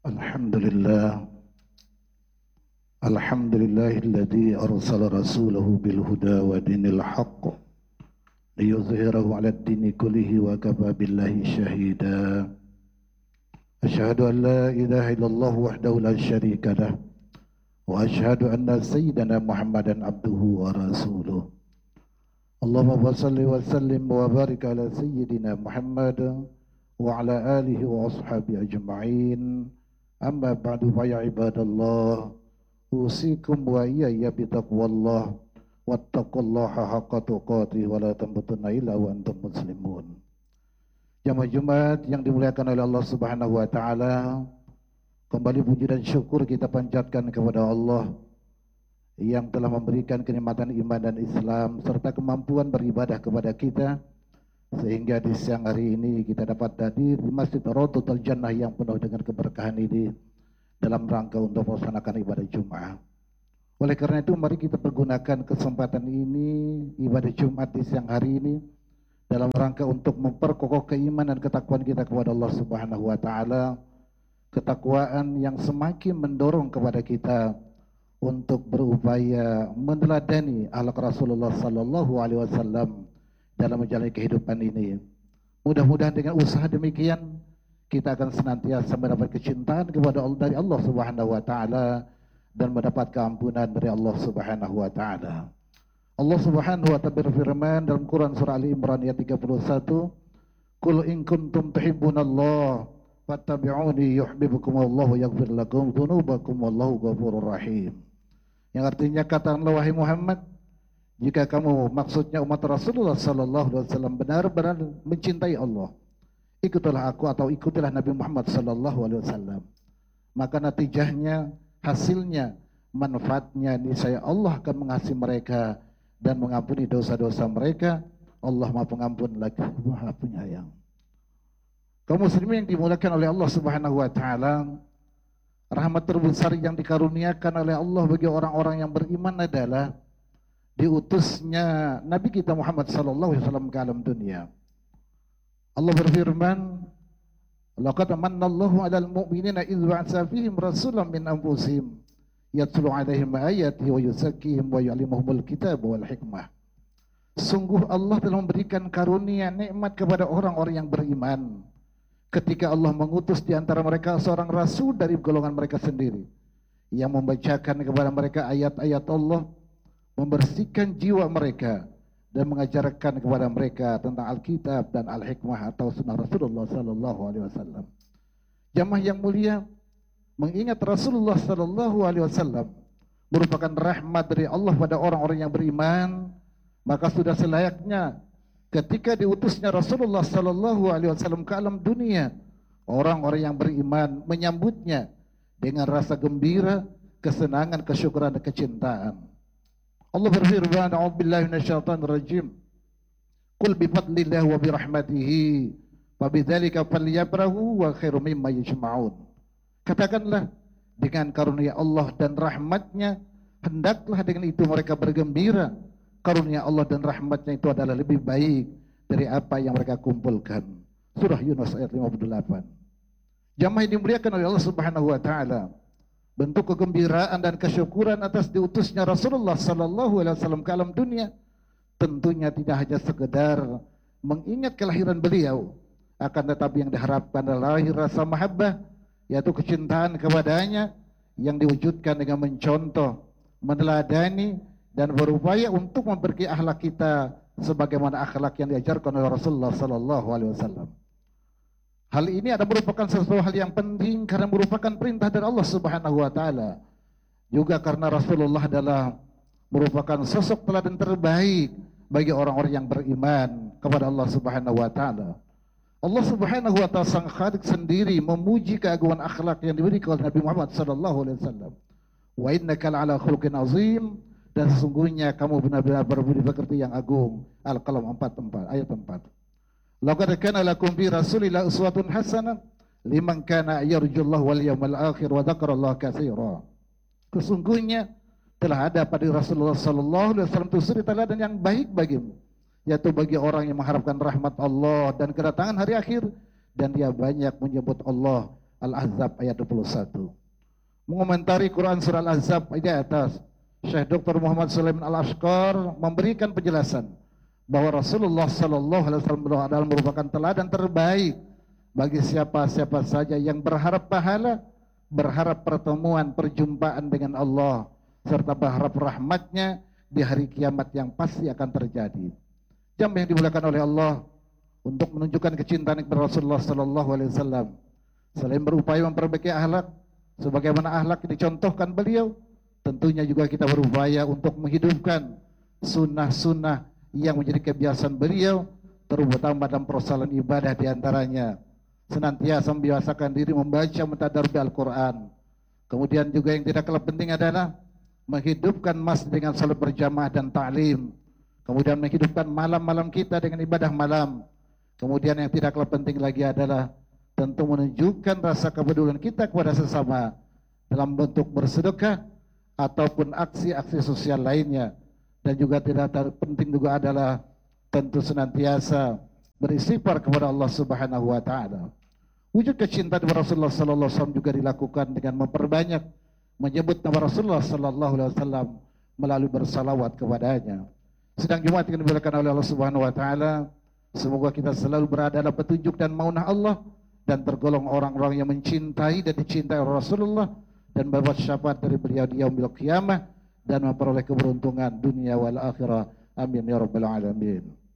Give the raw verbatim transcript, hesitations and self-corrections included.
Alhamdulillah Alhamdulillahilladzi arsala rasulahu bil huda wa dinil haqq liyuzhirahu 'ala ad-dini kullihi wa kafa billahi shahida. Asyhadu an la ilaha illallah wahdahu la syarika lah wa asyhadu anna sayyidana Muhammadan abduhu wa rasuluh. Allahumma shalli wa sallim wa barik ala sayyidina Muhammad wa ala alihi wa ashabihi ajma'in. Amma ba'du fa ya ibadallah, usikum wa iyaya bitaqwallah wattaqullaha haqqa tuqatih wa la tamutunna illa wa antum muslimun. Jamaah Jumat yang dimuliakan oleh Allah Subhanahu wa taala, kembali puji dan syukur kita panjatkan kepada Allah yang telah memberikan kenikmatan iman dan Islam serta kemampuan beribadah kepada kita, sehingga di siang hari ini kita dapat hadir di Masjid Rawdatul Jannah yang penuh dengan keberkahan ini dalam rangka untuk melaksanakan ibadah Jumat. Oleh karena itu mari kita pergunakan kesempatan ini, ibadah Jumat di siang hari ini, dalam rangka untuk memperkokoh keimanan dan ketakwaan kita kepada Allah Subhanahu wa taala, ketakwaan yang semakin mendorong kepada kita untuk berupaya meneladani akhlak Rasulullah sallallahu alaihi wasallam dalam menjalani kehidupan ini. Mudah-mudahan dengan usaha demikian kita akan senantiasa mendapat kecintaan kepada Allah dari Allah Subhanahu wa taala dan mendapat keampunan dari Allah Subhanahu wa taala. Allah Subhanahu wa taala berfirman dalam Quran surah Ali Imran ayat tiga puluh satu, "Qul in kuntum tuhibbunallah fattabi'uni yuhibbukumullahu yaghfir lakum dzunubakum wallahu ghafurur rahim." Yang artinya, katakanlah wahai Muhammad, jika kamu maksudnya umat Rasulullah sallallahu alaihi wasallam benar-benar mencintai Allah, ikutilah aku atau ikutilah Nabi Muhammad sallallahu alaihi wasallam. Maka natijahnya, hasilnya, manfaatnya niscaya Allah akan mengasihi mereka dan mengampuni dosa-dosa mereka. Allah Maha Pengampun lagi Maha Penyayang. Kaum muslimin yang dimuliakan oleh Allah Subhanahu wa taala, rahmat terbesar yang dikaruniakan oleh Allah bagi orang-orang yang beriman adalah diutusnya Nabi kita Muhammad sallallahu alaihi wasallam ke alam dunia. Allah berfirman, "Laqad manallahu 'alal mu'minina idz ba'atsa fihim rasulan min anfusihim yatlu 'alaihim ayatihi wa yuzakkihim wa yu'allimuhumul kitaba wal hikmah." Sungguh Allah telah memberikan karunia nikmat kepada orang-orang yang beriman ketika Allah mengutus di antara mereka seorang rasul dari golongan mereka sendiri yang membacakan kepada mereka ayat-ayat Allah, membersihkan jiwa mereka dan mengajarkan kepada mereka tentang Alkitab dan Al-Hikmah atau sunnah Rasulullah sallallahu alaihi wasallam. Jamaah yang mulia, mengingat Rasulullah sallallahu alaihi wasallam merupakan rahmat dari Allah pada orang-orang yang beriman, maka sudah selayaknya ketika diutusnya Rasulullah sallallahu alaihi wasallam ke alam dunia, orang-orang yang beriman menyambutnya dengan rasa gembira, kesenangan, kesyukuran dan kecintaan. Allah berfirman, "A'udzubillahi minasyaitonir rajim. Qul bi fadlillahi wa bi rahmatihi fabidzalika falyafrahu wa khairum mimma yajma'un." Katakanlah, dengan karunia Allah dan rahmatnya hendaklah dengan itu mereka bergembira. Karunia Allah dan rahmatnya itu adalah lebih baik dari apa yang mereka kumpulkan. Surah Yunus ayat lima puluh delapan. Jamaah yang dimuliakan oleh Allah Subhanahu wa taala, bentuk kegembiraan dan kesyukuran atas diutusnya Rasulullah sallallahu alaihi wasallam ke alam dunia tentunya tidak hanya sekedar mengingat kelahiran beliau, akan tetapi yang diharapkan adalah lahir rasa mahabbah, yaitu kecintaan kepadanya yang diwujudkan dengan mencontoh, meneladani dan berupaya untuk memperbaiki akhlak kita sebagaimana akhlak yang diajarkan oleh Rasulullah sallallahu alaihi wasallam. Hal ini adalah merupakan sesuatu hal yang penting karena merupakan perintah dari Allah Subhanahu wa taala. Juga karena Rasulullah adalah merupakan sosok teladan terbaik bagi orang-orang yang beriman kepada Allah Subhanahu wa taala. Allah Subhanahu wa taala sang Khaliq sendiri memuji keagungan akhlak yang diberikan oleh Nabi Muhammad sallallahu alaihi wasallam. Wa innaka la'ala khuluqin azim, dan sesungguhnya kamu benar-benar berbudi pekerti yang agung. Al-Qalam empat ayat empat. Laqad kana lakum fi Rasulillah uswatun hasanah liman kana yarjullaha wal yawmal akhir wa dzakarallaha katsira. Sesungguhnya telah ada pada Rasulullah sallallahu alaihi wasallam itu suri teladan yang baik bagimu, yaitu bagi orang yang mengharapkan rahmat Allah dan kedatangan hari akhir, dan dia banyak menyebut Allah Al-Ahzab ayat dua puluh satu. Mengomentari Quran surah Al-Ahzab di atas, Syekh Doktor Muhammad Sulaiman Al-Ashqar memberikan penjelasan bahwa Rasulullah sallallahu alaihi wasallam adalah merupakan teladan terbaik bagi siapa-siapa saja yang berharap pahala, berharap pertemuan, perjumpaan dengan Allah, serta berharap rahmatnya di hari kiamat yang pasti akan terjadi. Jamaah yang dimuliakan oleh Allah, untuk menunjukkan kecintaan kepada Rasulullah sallallahu alaihi wasallam, selain berupaya memperbaiki akhlak sebagaimana akhlak yang dicontohkan beliau, tentunya juga kita berupaya untuk menghidupkan sunnah-sunnah yang menjadi kebiasaan beliau, terutama dalam persoalan ibadah diantaranya senantiasa membiasakan diri membaca mentadabbur Al-Quran. Kemudian juga yang tidak kalah penting adalah menghidupkan masjid dengan salat berjamaah dan ta'lim. Kemudian menghidupkan malam-malam kita dengan ibadah malam. Kemudian yang tidak kalah penting lagi adalah tentu menunjukkan rasa kepedulian kita kepada sesama dalam bentuk bersedekah ataupun aksi-aksi sosial lainnya. Dan juga tidak penting juga adalah tentu senantiasa beristighfar kepada Allah Subhanahu wa taala. Wujud kecintaan kepada Rasulullah sallallahu alaihi wasallam juga dilakukan dengan memperbanyak menyebut nama Rasulullah sallallahu alaihi wasallam melalui bersalawat kepadanya. Sedang Jumat yang dimuliakan oleh Allah Subhanahu wa taala, semoga kita selalu berada dalam petunjuk dan maunah Allah dan tergolong orang-orang yang mencintai dan dicintai Rasulullah dan berbuat syafaat dari beliau di yaumil qiyamah dan memperoleh keberuntungan dunia wal akhirah. Amin ya rabbal alamin.